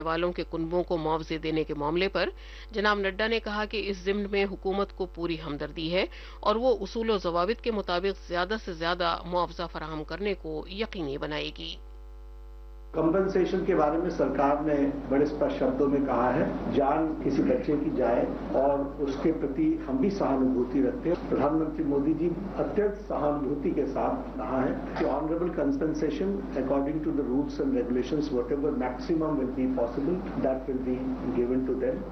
والوں کے کنبوں کو معاوضے دینے کے معاملے پر جناب نڈا نے کہا کہ اس ضمن میں حکومت کو پوری ہمدردی ہے اور وہ اصول و ضوابط کے مطابق زیادہ سے زیادہ معاوضہ فراہم کرنے کو یقینی بنائے گی۔ کمپنسیشن کے بارے میں سرکار نے بڑے اسپشٹ شبدوں میں کہا ہے، جان کسی بچے کی جائے اور اس کے پرتی ہم بھی سہانوبھوتی رکھتے ہیں۔ پردھان منتری مودی جی اتیت سہانوبھوتی کے ساتھ کہا ہے کہ honourable compensation according to the rules and regulations what ever maximum will be possible that will be given to them.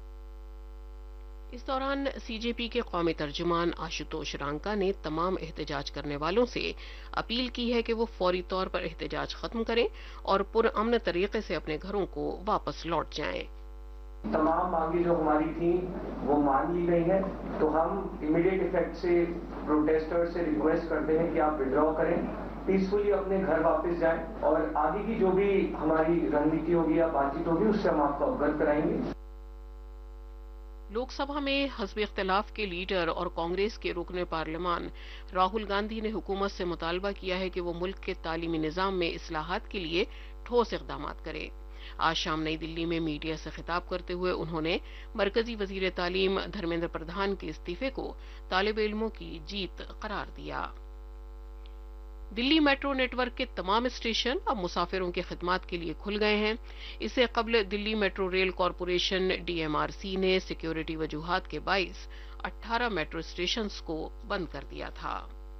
اس دوران سی جے پی کے قومی ترجمان آشوتوش رانکا نے تمام احتجاج کرنے والوں سے اپیل کی ہے کہ وہ فوری طور پر احتجاج ختم کریں اور پرامن طریقے سے اپنے گھروں کو واپس لوٹ جائیں۔ تمام مانگیں جو ہماری تھیں وہ مان لی گئی ہیں، تو ہم امیڈیٹ افیکٹ سے پروٹیسٹر سے ریکویسٹ کرتے ہیں کہ آپ وڈرا کریں، پیسفلی اپنے گھر واپس جائیں اور آگے کی جو بھی ہماری رننیتی ہوگی یا بات چیت ہوگی اس سے ہم آپ کو اوگت کرائیں گے۔ لوک سبھا میں حزب اختلاف کے لیڈر اور کانگریس کے رکن پارلیمان راہل گاندھی نے حکومت سے مطالبہ کیا ہے کہ وہ ملک کے تعلیمی نظام میں اصلاحات کے لیے ٹھوس اقدامات کرے۔ آج شام نئی دلی میں میڈیا سے خطاب کرتے ہوئے انہوں نے مرکزی وزیر تعلیم دھرمیندر پردھان کے استعفے کو طالب علموں کی جیت قرار دیا۔ دلی میٹرو نیٹ ورک کے تمام اسٹیشن اب مسافروں کی خدمات کے لیے کھل گئے ہیں۔ اس سے قبل دلی metro rail corporation D M R C نے سیکیورٹی وجوہات کے باعث 18 میٹرو اسٹیشنز کو بند کر دیا تھا۔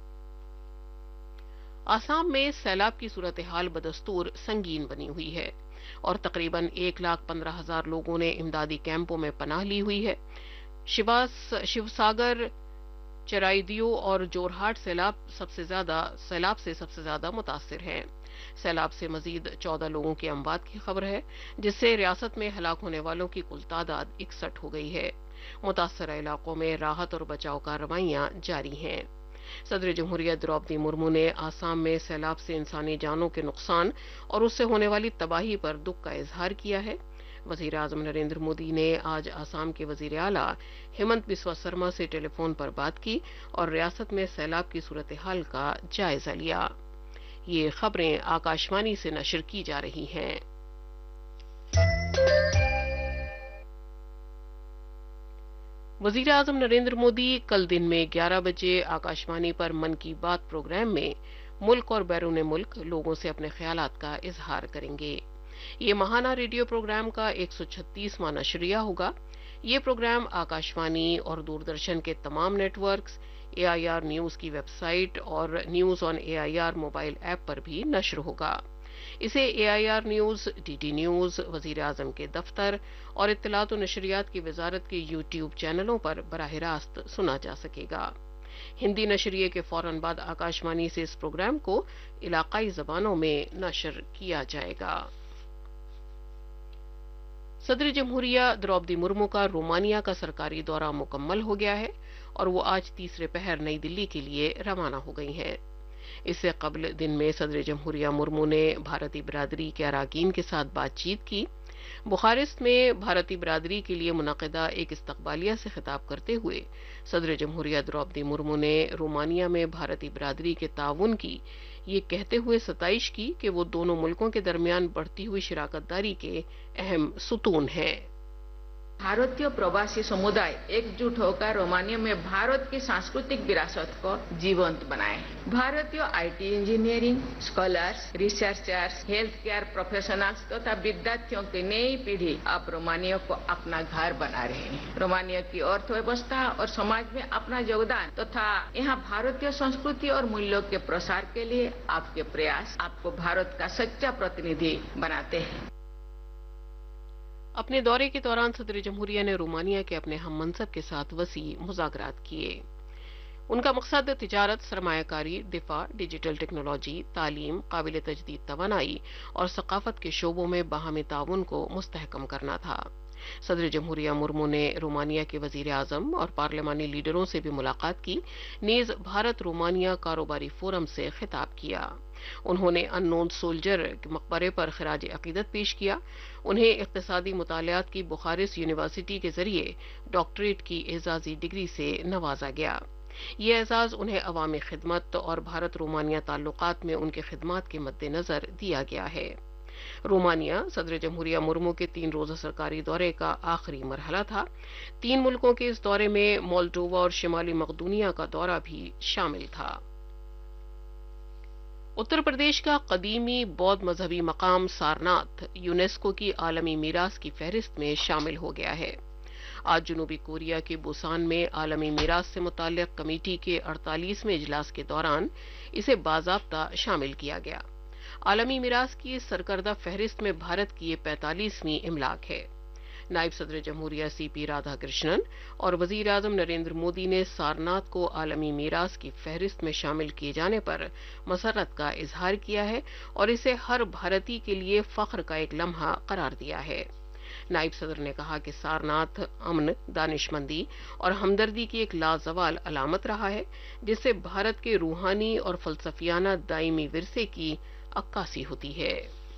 آسام میں سیلاب کی صورتحال بدستور سنگین بنی ہوئی ہے اور تقریباً 1,15,000 لوگوں نے امدادی کیمپوں میں پناہ لی ہوئی ہے۔ شیو ساگر، چرائیدیو اور جورہاٹ سیلاب سے سب سے زیادہ متاثر ہیں۔ سیلاب سے مزید 14 لوگوں کی اموات کی خبر ہے، جس سے ریاست میں ہلاک ہونے والوں کی کل تعداد 61 ہو گئی ہے۔ متاثرہ علاقوں میں راحت اور بچاؤ کارروائیاں جاری ہیں۔ صدر جمہوریہ دروپدی مرمو نے آسام میں سیلاب سے انسانی جانوں کے نقصان اور اس سے ہونے والی تباہی پر دکھ کا اظہار کیا ہے۔ وزیر اعظم نریندر مودی نے آج آسام کے وزیر اعلیٰ ہیمنت بسوا سرما سے ٹیلی فون پر بات کی اور ریاست میں سیلاب کی صورتحال کا جائزہ لیا۔ یہ خبریں آکاشوانی سے نشر کی جا رہی ہیں۔ وزیر اعظم نریندر مودی کل دن میں 11 بجے آکاشوانی پر من کی بات پروگرام میں ملک اور بیرون ملک لوگوں سے اپنے خیالات کا اظہار کریں گے۔ یہ ماہانہ ریڈیو پروگرام کا 136واں نشریہ ہوگا۔ یہ پروگرام آکاشوانی اور دوردرشن کے تمام net works, a I R news کی ویب سائٹ اور news on a I R mobile app پر بھی نشر ہوگا۔ اسے اے I R news, D D news, وزیر اعظم کے دفتر اور اطلاعات و نشریات کی وزارت کے یوٹیوب چینلوں پر براہ راست سنا جا سکے گا۔ ہندی نشریے کے فوراً بعد آکاشوانی سے اس پروگرام کو علاقائی زبانوں میں نشر کیا جائے گا۔ صدر جمہوریہ دروپدی مرمو کا رومانیہ کا سرکاری دورہ مکمل ہو گیا ہے اور وہ آج تیسرے پہر نئی دلی کے لیے روانہ ہو گئی ہیں۔ اس سے قبل دن میں صدر جمہوریہ مرمو نے بھارتی برادری کے اراکین کے ساتھ بات چیت کی۔ بخارسٹ میں بھارتی برادری کے لیے منعقدہ ایک استقبالیہ سے خطاب کرتے ہوئے صدر جمہوریہ دروپدی مرمو نے رومانیہ میں بھارتی برادری کے تعاون کی یہ کہتے ہوئے ستائش کی کہ وہ دونوں ملکوں کے درمیان بڑھتی ہوئی شراکت داری کے اہم ستون ہیں۔ भारतीय प्रवासी समुदाय एकजुट होकर रोमानिया में भारत की सांस्कृतिक विरासत को जीवंत बनाए। भारतीय IT engineering, scholars, researchers, health care professionals तथा विद्यार्थियों की नई पीढ़ी अब रोमानिया को अपना घर बना रहे हैं। रोमानिया की अर्थव्यवस्था और समाज में अपना योगदान तथा यहाँ भारतीय संस्कृति और मूल्यों के प्रसार के लिए आपके प्रयास आपको भारत का सच्चा प्रतिनिधि बनाते हैं। اپنے دورے کے دوران صدر جمہوریہ نے رومانیہ کے اپنے ہم منصب کے ساتھ وسیع مذاکرات کیے۔ ان کا مقصد تجارت، سرمایہ کاری، دفاع، ڈیجیٹل ٹیکنالوجی، تعلیم، قابل تجدید توانائی اور ثقافت کے شعبوں میں باہمی تعاون کو مستحکم کرنا تھا۔ صدر جمہوریہ مرمو نے رومانیہ کے وزیر اعظم اور پارلیمانی لیڈروں سے بھی ملاقات کی، نیز بھارت رومانیہ کاروباری فورم سے خطاب کیا۔ انہوں نے ان نون سولجر کے مقبرے پر خراج عقیدت پیش کیا۔ انہیں اقتصادی مطالعات کی بخارسٹ یونیورسٹی کے ذریعے ڈاکٹریٹ کی اعزازی ڈگری سے نوازا گیا۔ یہ اعزاز انہیں عوامی خدمت اور بھارت رومانیہ تعلقات میں ان کی خدمات کے مد نظر دیا گیا ہے۔ रोमानिया सदर जमहूरिया मुर्मू के 3 रोजा सरकारी दौरे का आखिरी मरहला था। 3 मुल्कों के इस दौरे में मोल्डोवा और शिमाली मकदूनिया का दौरा भी शामिल था। उत्तर प्रदेश का कदीमी बौद्ध मजहबी मकाम सारनाथ यूनेस्को की आलमी मीरास की फहरिस्त में शामिल हो गया है। आज जनूबी कोरिया के बुसान में आलमी मीरास से मुताल्लिक कमेटी के 48वें इजलास के दौरान इसे बाज़ाब्ता शामिल किया गया। आलमी मीरास की सरकर्दा फहरिस्त में भारत की ये 45वीं इमलाक है। नायब सदर जमहूरिया सीपी राधाकृष्णन और वजीर आजम नरेंद्र मोदी ने सारनाथ को आलमी मीरास की फहरिस्त में शामिल किए जाने पर मसरत का इजहार किया है और इसे हर भारतीय के लिए फख्र का एक लम्हा करार दिया है। नायब सदर ने कहा कि सारनाथ अमन, दानिशमंदी और हमदर्दी की एक लाजवाल अलामत रहा है, जिससे भारत के रूहानी और फलसफियाना दायमी विरसे की अक्कासी होती है।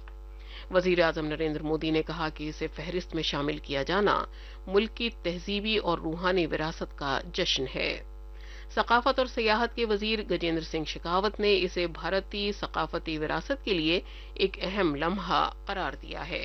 वजीर आजम नरेंद्र मोदी ने कहा कि इसे फहरिस्त में शामिल किया जाना मुल्क की तहजीबी और रूहानी विरासत का जश्न है। सकाफत और सियाहत के वजीर गजेंद्र सिंह शेखावत ने इसे भारतीय सकाफती विरासत के लिए एक अहम लम्हा करार दिया है।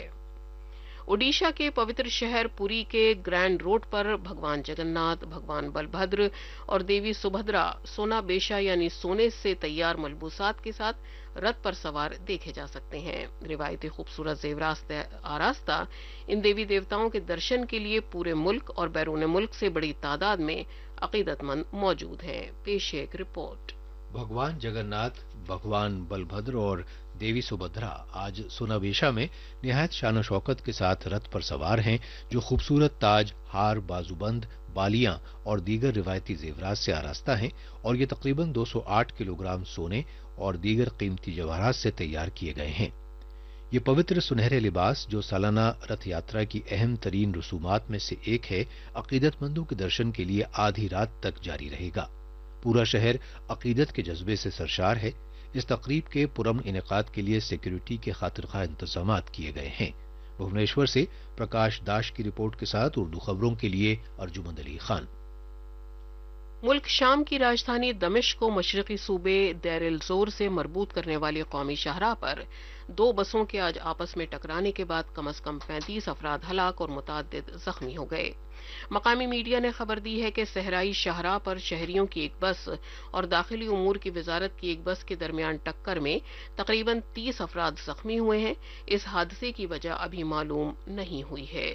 ओडिशा के पवित्र शहर पुरी के ग्रैंड रोड पर भगवान जगन्नाथ, भगवान बलभद्र और देवी सुभद्रा सोना बेशा यानी सोने से तैयार मलबूसात के साथ रथ पर सवार देखे जा सकते हैं। रिवायती खूबसूरत जेवरात आरास्ता इन देवी देवताओं के दर्शन के लिए पूरे मुल्क और बैरून मुल्क से बड़ी तादाद में अकीदतमंद मौजूद हैं। पेश है एक रिपोर्ट। भगवान जगन्नाथ, भगवान बलभद्र और देवी सुभद्रा आज सोनाबेशा में निहायत शान शौकत के साथ रथ पर सवार हैं, जो खूबसूरत ताज, हार, बाजूबंद, बालियां और दीगर रिवायती जेवरात से आरास्ता हैं और ये तकरीबन 208 किलोग्राम सोने और दीगर कीमती जवाहरात से तैयार किए गए हैं। ये पवित्र सुनहरे लिबास, जो सालाना रथ यात्रा की अहम तरीन रसूमात में से एक है, अकीदतमंदों के दर्शन के लिए आधी रात तक जारी रहेगा। पूरा शहर अकीदत के जज्बे से सरशार है। इस तकरीब के पुरअमन इनेकाद के लिए सिक्योरिटी के खातिरखवाह इंतजामात किए गए हैं। भुवनेश्वर से प्रकाश दाश की रिपोर्ट के साथ उर्दू खबरों के लिए अर्जुमंद अली खान। मुल्क शाम की राजधानी दमिश्क को मशरकी सूबे देर एल जोर से मरबूत करने वाली कौमी शाहराह पर 2 बसों के आज आपस में टकराने के बाद कम से कम 35 अफराद हलाक और मुतअद्दिद जख्मी हो गए। मकामी मीडिया ने खबर दी है कि सहराई शाहराह पर शहरियों की एक बस और दाखिली उमूर की वजारत की एक बस के दरमियान टक्कर में तकरीबन 30 अफराद जख्मी हुए हैं। इस हादसे की वजह अभी मालूम नहीं हुई है।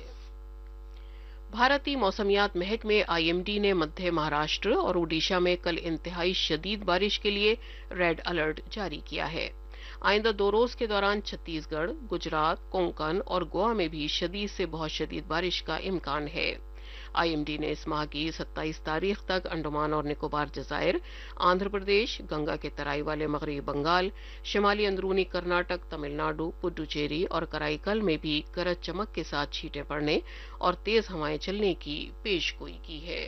भारतीय मौसमियात महकमे IMD ने मध्य महाराष्ट्र और ओडिशा में कल इंतहाई शदीद बारिश के लिए रेड अलर्ट जारी किया है। आइंदा 2 रोज के दौरान छत्तीसगढ़, गुजरात, कोंकण और गोवा में भी शदीद से बहुत शदीद बारिश का इम्कान है। IMD ने इस माह की 27 तारीख तक अंडमान और निकोबार जजायर, आंध्र प्रदेश, गंगा के तराई वाले मगरबी बंगाल, शिमाली अंदरूनी कर्नाटक, तमिलनाडु, पुडुचेरी और कराईकल में भी गरज चमक के साथ छींटे पड़ने और तेज हवाएं चलने की पेशगोई की है।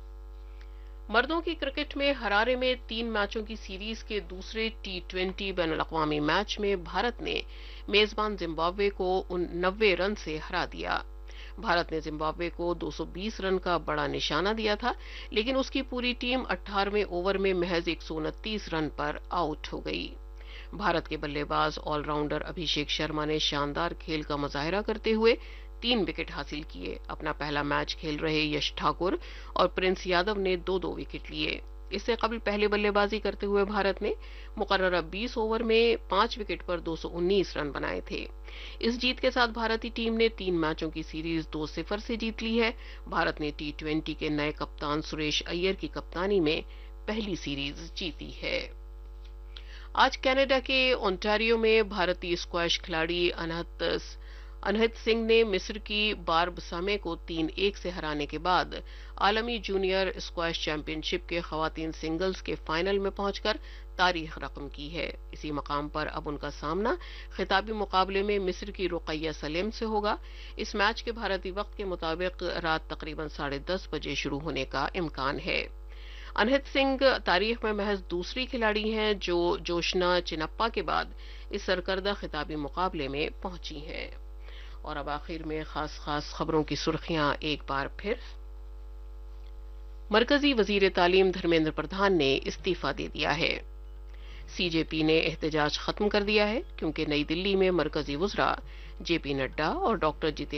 मर्दों की क्रिकेट में हरारे में 3 मैचों की सीरीज के दूसरे T20 बैनुल-अक़वामी मैच में भारत ने मेजबान जिम्बाब्वे को 90 रन से हरा दिया। भारत ने जिम्बाब्वे को 220 रन का बड़ा निशाना दिया था, लेकिन उसकी पूरी टीम 18वें ओवर में महज 129 रन पर आउट हो गई। भारत के बल्लेबाज ऑलराउंडर अभिषेक शर्मा ने शानदार खेल का मुजाहिरा करते हुए 3 विकेट हासिल किए। अपना पहला मैच खेल रहे यश ठाकुर और प्रिंस यादव ने 2-2 विकेट लिए। इससे कबल पहले बल्लेबाजी करते हुए भारत ने मुकर्ररा 20 ओवर में 5 विकेट पर 219 रन बनाए थे। इस जीत के साथ भारतीय टीम ने 3 मैचों की सीरीज 2-0 से जीत ली है। भारत ने T20 के नए कप्तान सुरेश अय्यर की कप्तानी में पहली सीरीज जीती है। आज कनाडा के ओंटारियो में भारतीय स्क्वैश खिलाड़ी अनहत सिंह ने मिस्र की बार्ब सामे को 3-1 से हराने के बाद आलमी जूनियर स्क्वैश चैंपियनशिप के खवातीन सिंगल्स के फाइनल में पहुंचकर तारीख रकम की है। इसी मकाम पर अब उनका सामना खिताबी मुकाबले में मिस्र की रुकैया सलेम से होगा। इस मैच के भारतीय वक्त के मुताबिक रात तकरीबन 10:30 बजे शुरू होने का इम्कान है। अनहत सिंह तारीख में महज दूसरी खिलाड़ी हैं जो जोशना चिनप्पा के बाद इस सरकर्दा खिताबी मुकाबले में पहुंची हैं। और अब आखिर में खास खबरों की सुर्खियां एक बार फिर। मरकजी वजीर तालीम धर्मेंद्र प्रधान ने इस्तीफा दे दिया है। CJP ने एहतजाज खत्म कर दिया है क्योंकि नई दिल्ली में मरकजी वुज़रा JP नड्डा और डॉक्टर जितेंद्र